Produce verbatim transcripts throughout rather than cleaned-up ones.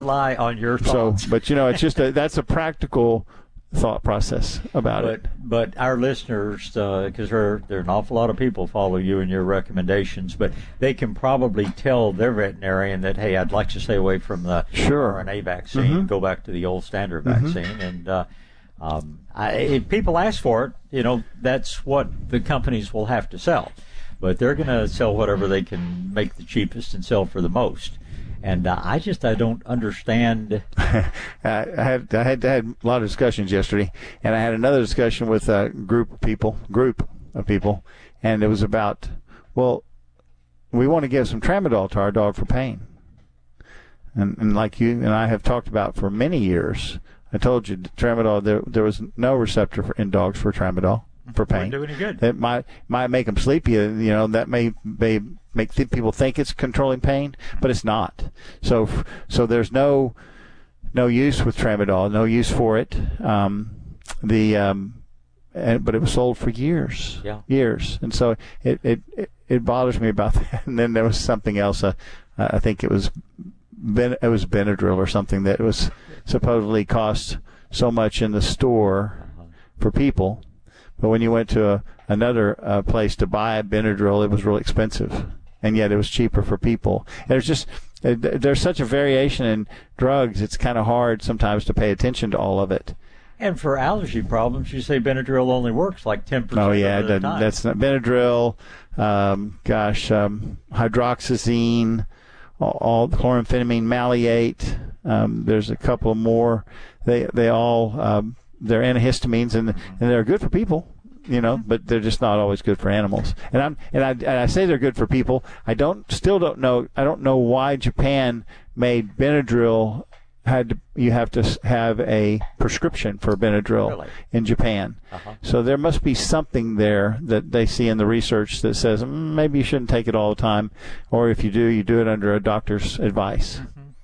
rely on your thoughts. So, but, you know, it's just a, that's a practical thought process about but, it. But our listeners, because uh, there, there are an awful lot of people follow you and your recommendations, but they can probably tell their veterinarian that, hey, I'd like to stay away from the sure. R N A vaccine, mm-hmm. go back to the old standard mm-hmm. vaccine. And uh, um, I, if people ask for it, you know, that's what the companies will have to sell. But they're going to sell whatever they can make the cheapest and sell for the most. And uh, I just I don't understand. I had I had I had a lot of discussions yesterday, and I had another discussion with a group of people, group of people, and it was about, well, we want to give some tramadol to our dog for pain, and and like you and I have talked about for many years, I told you tramadol there there was no receptor for, in dogs for tramadol for pain. Wouldn't do any good. It might might make them sleepy. You know, that may may make th- people think it's controlling pain, but it's not. So so there's no no use with tramadol, no use for it. Um, the um, and, but it was sold for years, yeah. years, and so it, it it it bothers me about that. And then there was something else. Uh, I think it was ben, it was Benadryl or something that was supposedly cost so much in the store for people. But when you went to a, another uh, place to buy Benadryl, it was really expensive, and yet it was cheaper for people. There's just uh, there's such a variation in drugs. It's kind of hard sometimes to pay attention to all of it. And for allergy problems, you say Benadryl only works like ten percent oh yeah, of the that, time. that's not Benadryl. Um, gosh, um, hydroxyzine, all, all chloramphenicol maleate. Um, there's a couple more. They they all. Um, They're antihistamines, and and they're good for people, you know, but they're just not always good for animals. And I'm and I and I say they're good for people. I don't still don't know. I don't know why Japan made Benadryl had to, you have to have a prescription for Benadryl really? in Japan. Uh-huh. So there must be something there that they see in the research that says mm, maybe you shouldn't take it all the time, or if you do, you do it under a doctor's advice.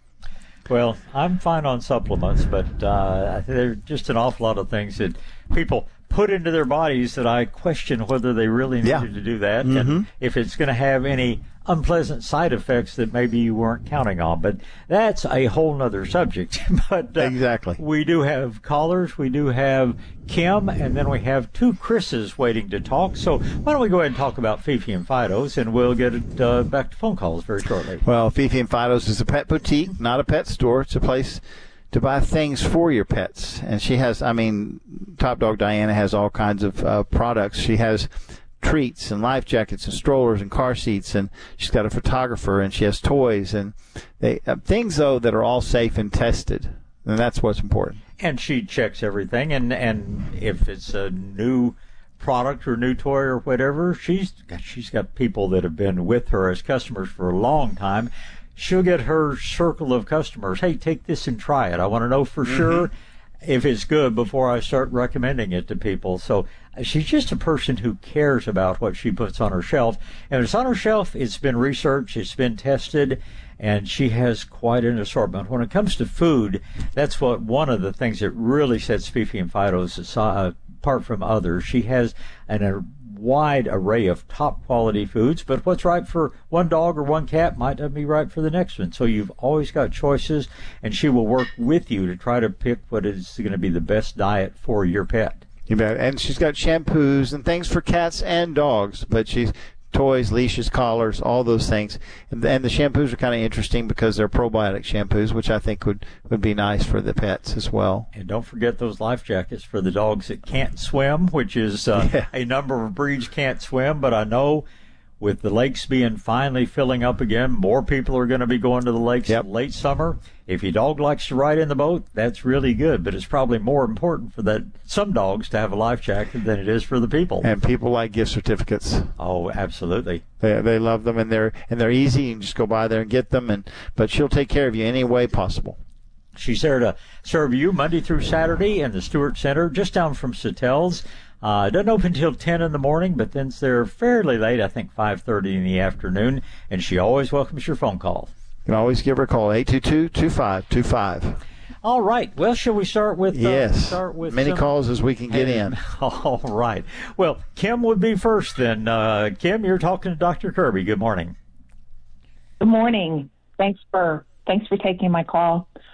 Well, I'm fine on supplements, but uh, there are just an awful lot of things that people put into their bodies that I question whether they really needed Yeah. to do that, Mm-hmm. and if it's going to have any unpleasant side effects that maybe you weren't counting on. But that's a whole nother subject. but uh, Exactly. We do have callers. We do have Kim, and then we have two Chris's waiting to talk. So why don't we go ahead and talk about Fifi and Fido's, and we'll get it uh, back to phone calls very shortly. Well, Fifi and Fido's is a pet boutique, not a pet store. It's a place to buy things for your pets. And she has, I mean, Top Dog Diana has all kinds of uh, products. She has treats and life jackets and strollers and car seats, and she's got a photographer, and she has toys, and they uh, things, though, that are all safe and tested. And that's what's important. And she checks everything, and, and if it's a new product or new toy or whatever, she's got, she's got people that have been with her as customers for a long time. She'll get her circle of customers. Hey, take this and try it. I want to know for mm-hmm. sure if it's good before I start recommending it to people. So she's just a person who cares about what she puts on her shelf. And if it's on her shelf, it's been researched, it's been tested, and she has quite an assortment. When it comes to food, that's what one of the things that really sets Fifi and Fido's aside, apart from others. She has an, a wide array of top quality foods, but what's right for one dog or one cat might not be right for the next one. So you've always got choices, and she will work with you to try to pick what is going to be the best diet for your pet. You bet. And she's got shampoos and things for cats and dogs, but she's toys, leashes, collars, all those things. And, and the shampoos are kind of interesting because they're probiotic shampoos, which I think would, would be nice for the pets as well. And don't forget those life jackets for the dogs that can't swim, which is uh, yeah. a number of breeds can't swim. But I know with the lakes being finally filling up again, more people are going to be going to the lakes yep. in late summer. If your dog likes to ride in the boat, that's really good. But it's probably more important for that some dogs to have a life jacket than it is for the people. And people like gift certificates. Oh, absolutely. They they love them, and they're and they're easy. You can just go by there and get them. And but she'll take care of you any way possible. She's there to serve you Monday through Saturday in the Stewart Center, just down from Satel's. Uh, it doesn't open until ten in the morning, but then they're fairly late, I think five thirty in the afternoon, and she always welcomes your phone call. You can always give her a call, eight two two, two five two five. All right. Well, shall we start with... Uh, yes. Start with many some... calls as we can get in. All right. Well, Kim would be first then. Uh, Kim, you're talking to Doctor Kirby. Good morning. Good morning. Thanks for thanks for taking my call.